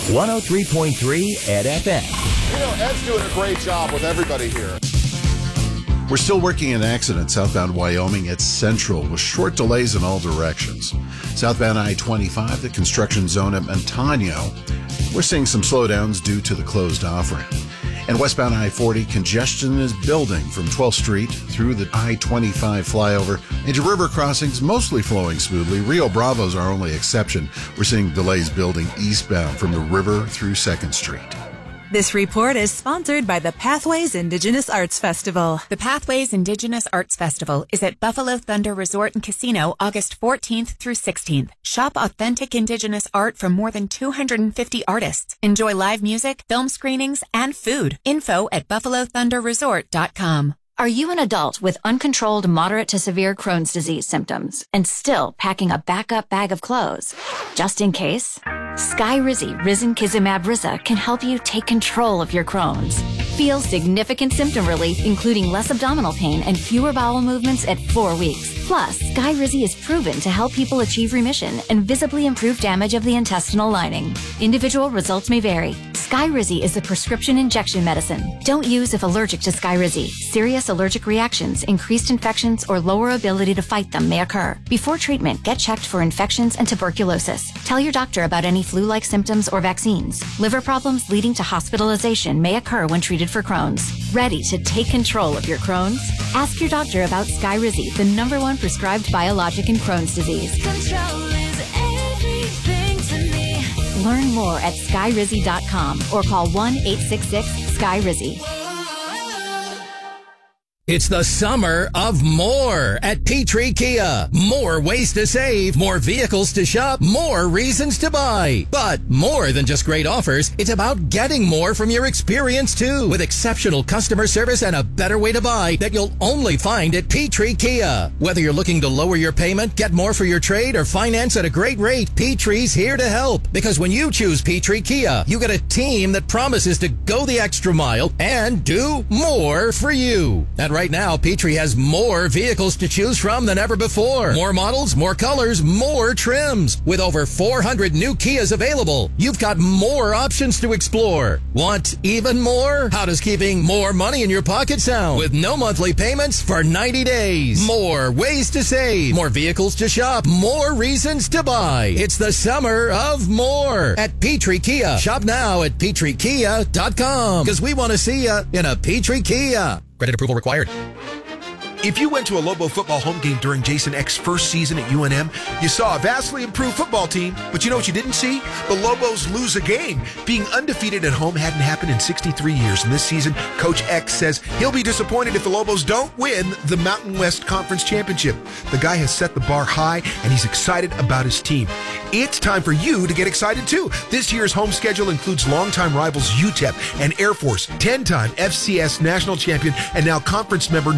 103.3 Ed FM. You know, Ed's doing a great job with everybody here. We're still working an accident southbound Wyoming at Central with short delays in all directions. Southbound I-25, the construction zone at Montano, we're seeing some slowdowns due to the closed off-ramp. And westbound I-40, congestion is building from 12th Street through the I-25 flyover into river crossings, mostly flowing smoothly. Rio Bravo's our only exception. We're seeing delays building eastbound from the river through 2nd Street. This report is sponsored by the Pathways Indigenous Arts Festival. The Pathways Indigenous Arts Festival is at Buffalo Thunder Resort and Casino August 14th through 16th. Shop authentic Indigenous art from more than 250 artists. Enjoy live music, film screenings, and food. Info at buffalothunderresort.com. Are you an adult with uncontrolled moderate to severe Crohn's disease symptoms and still packing a backup bag of clothes? Just in case? Skyrizi Risankizumab Riza can help you take control of your Crohn's. Feel significant symptom relief, including less abdominal pain and fewer bowel movements at 4 weeks. Plus, Skyrizi is proven to help people achieve remission and visibly improve damage of the intestinal lining. Individual results may vary. Skyrizi is a prescription injection medicine. Don't use if allergic to Skyrizi. Serious allergic reactions, increased infections, or lower ability to fight them may occur. Before treatment, get checked for infections and tuberculosis. Tell your doctor about any flu-like symptoms or vaccines. Liver problems leading to hospitalization may occur when treated for Crohn's. Ready to take control of your Crohn's? Ask your doctor about Skyrizi, the #1 prescribed biologic in Crohn's disease. Control is everything to me. Learn more at skyrizi.com or call 1-866-SKYRIZI. It's the summer of more at Petrie Kia. More ways to save, more vehicles to shop, more reasons to buy. But more than just great offers, it's about getting more from your experience too. With exceptional customer service and a better way to buy that you'll only find at Petrie Kia. Whether you're looking to lower your payment, get more for your trade, or finance at a great rate, Petrie's here to help. Because when you choose Petrie Kia, you get a team that promises to go the extra mile and do more for you. And right now, Petrie has more vehicles to choose from than ever before. More models, more colors, more trims. With over 400 new Kias available, you've got more options to explore. Want even more? How does keeping more money in your pocket sound? With no monthly payments for 90 days. More ways to save, more vehicles to shop, more reasons to buy. It's the summer of more at Petrie Kia. Shop now at petriekia.com because we want to see you in a Petrie Kia. Credit approval required. If you went to a Lobo football home game during Jason Eck's first season at UNM, you saw a vastly improved football team, but you know what you didn't see? The Lobos lose a game. Being undefeated at home hadn't happened in 63 years, and this season, Coach Eck says he'll be disappointed if the Lobos don't win the Mountain West Conference Championship. The guy has set the bar high, and he's excited about his team. It's time for you to get excited, too. This year's home schedule includes longtime rivals UTEP and Air Force, 10-time FCS national champion, and now conference member